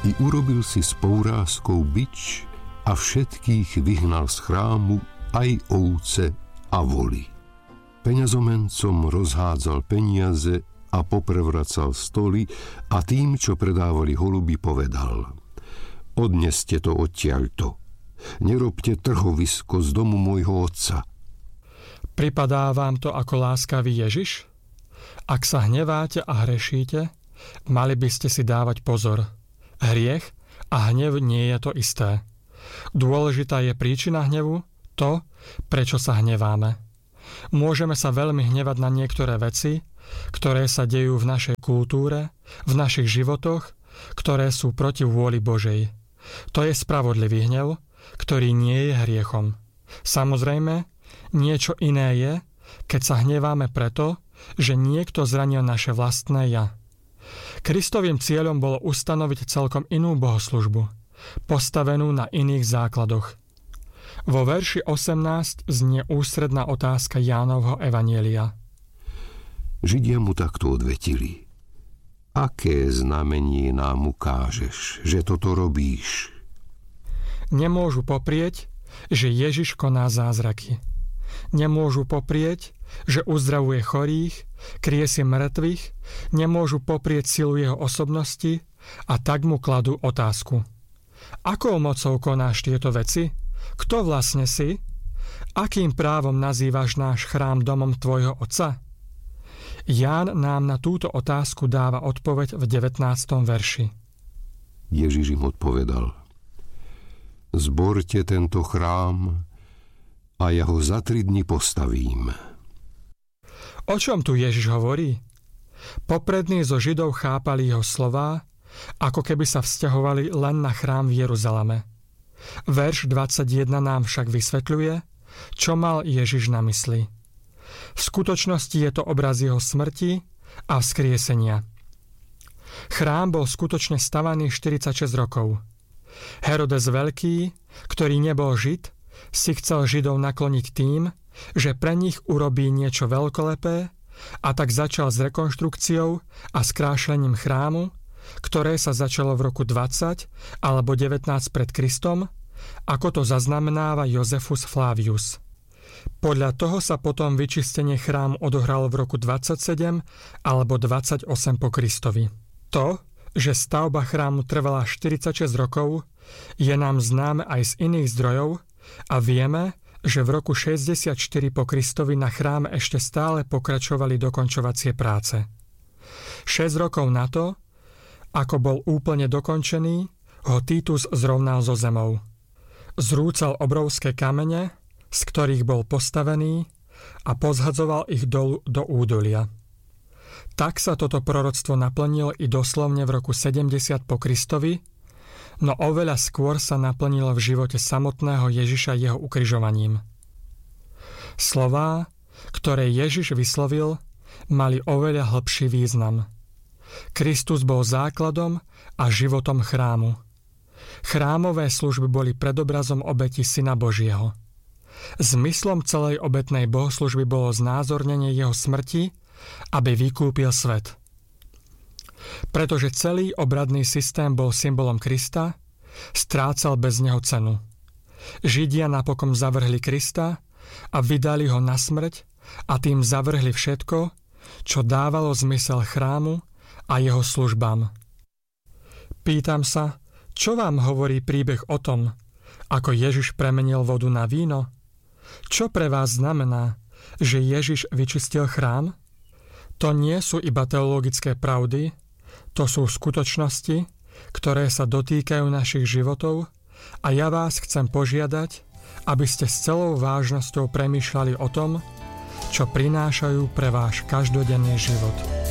I urobil si s pourázkou bič a všetkých vyhnal z chrámu, aj ovce a voly. Peňazomencom rozhádzal peniaze a poprevracal stoly a tým, čo predávali holuby, povedal: Odneste to odtiaľto. Nerobte trhovisko z domu môjho otca. Pripadá vám to ako láskavý Ježiš? Ak sa hneváte a hrešíte, mali by ste si dávať pozor. Hriech a hnev nie je to isté. Dôležitá je príčina hnevu, to, prečo sa hneváme. Môžeme sa veľmi hnevať na niektoré veci, ktoré sa dejú v našej kultúre, v našich životoch, ktoré sú proti vôli Božej. To je spravodlivý hnev, ktorý nie je hriechom. Samozrejme, niečo iné je, keď sa hneváme preto, že niekto zranil naše vlastné ja. Kristovým cieľom bolo ustanoviť celkom inú bohoslužbu, postavenú na iných základoch. Vo verši 18 znie ústredná otázka Jánovho evanjelia. Židia mu takto odvetili: Aké znamenie nám ukážeš, že toto robíš? Nemôžu poprieť, že Ježiš koná zázraky. Nemôžu poprieť, že uzdravuje chorých, kriesie mŕtvych, nemôžu poprieť silu jeho osobnosti a tak mu kladú otázku. Akou mocou konáš tieto veci? Kto vlastne si? Akým právom nazývaš náš chrám domom tvojho otca? Ján nám na túto otázku dáva odpoveď v 19. verši. Ježiš im odpovedal: Zborte tento chrám a ja ho za 3 dni postavím. O čom tu Ježiš hovorí? Poprední zo Židov chápali jeho slová, ako keby sa vzťahovali len na chrám v Jeruzaleme. Verš 21 nám však vysvetľuje, čo mal Ježiš na mysli. V skutočnosti je to obraz jeho smrti a vzkriesenia. Chrám bol skutočne stavaný 46 rokov. Herodes Veľký, ktorý nebol Žid, si chcel Židov nakloniť tým, že pre nich urobí niečo veľkolepé, a tak začal s rekonštrukciou a skrášlením chrámu, ktoré sa začalo v roku 20 alebo 19 pred Kristom, ako to zaznamenáva Jozefus Flavius. Podľa toho sa potom vyčistenie chrámu odohralo v roku 27 alebo 28 po Kristovi. To, že stavba chrámu trvala 46 rokov, je nám známe aj z iných zdrojov a vieme, že v roku 64 po Kristovi na chráme ešte stále pokračovali dokončovacie práce. 6 rokov na to, ako bol úplne dokončený, ho Titus zrovnal so zemou. Zrúcal obrovské kamene, z ktorých bol postavený, a pozhadzoval ich dolu do údolia. Tak sa toto proroctvo naplnilo i doslovne v roku 70 po Kristovi, no oveľa skôr sa naplnilo v živote samotného Ježiša jeho ukrižovaním. Slová, ktoré Ježiš vyslovil, mali oveľa hlbší význam. Kristus bol základom a životom chrámu. Chrámové služby boli predobrazom obeti Syna Božieho. Zmyslom celej obetnej bohoslužby bolo znázornenie jeho smrti, aby vykúpil svet. Pretože celý obradný systém bol symbolom Krista, strácal bez neho cenu. Židia napokon zavrhli Krista a vydali ho na smrť a tým zavrhli všetko, čo dávalo zmysel chrámu a jeho službám. Pýtam sa, čo vám hovorí príbeh o tom, ako Ježiš premenil vodu na víno? Čo pre vás znamená, že Ježiš vyčistil chrám? To nie sú iba teologické pravdy, to sú skutočnosti, ktoré sa dotýkajú našich životov a ja vás chcem požiadať, aby ste s celou vážnosťou premýšľali o tom, čo prinášajú pre váš každodenný život.